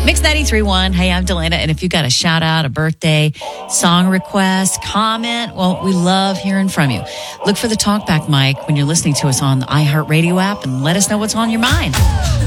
Mix 93.1. Hey, I'm Delana. And if you got a shout out, a birthday, song request, comment, well, we love hearing from you. Look for the talkback mic when you're listening to us on the iHeartRadio app and let us know what's on your mind.